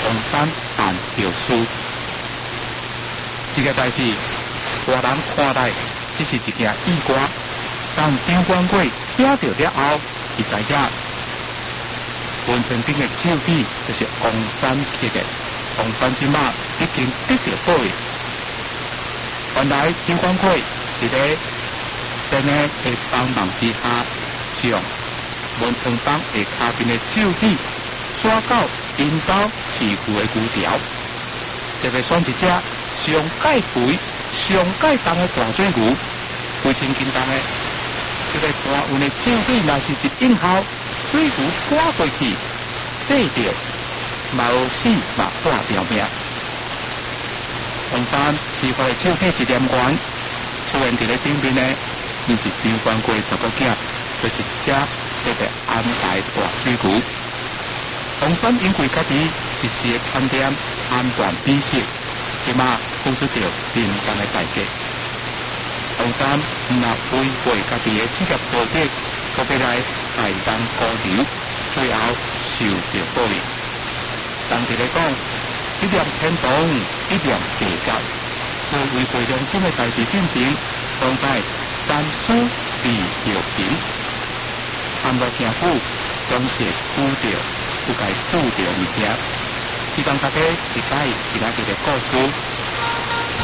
黄山办着书。这个代志，外人看来只是一件意外，但张管贵听到了后，伊知影文泉顶的手笔就是黄山刻的。黄山即马已经得到保佑。原来张管贵伫咧神的帮忙之下，将文泉帮下骹边的手笔刷到因兜饲牛的牛条，特别选一只上介肥、上介重的大水牛，非常简单的。这个搬运的手笔，若是一应后，水牛赶过去，对着毛死嘛破条命。黄山司法的手笔一念完，出现伫咧顶面呢，毋是张管贵10个囝，就是一只特别安排大水牛。黄山因为家己一时的贪念，安全美食，即马付出着人间的代价。黄山毋若违背家己的职业道德，搁要来害人高流，最后受着报应。当时来讲，一念天堂，一念地狱，做违背良心的代志进前，当代三思而后行。暗落行苦，总是拄着不该拄着物件。希望大家理解今仔日的故事。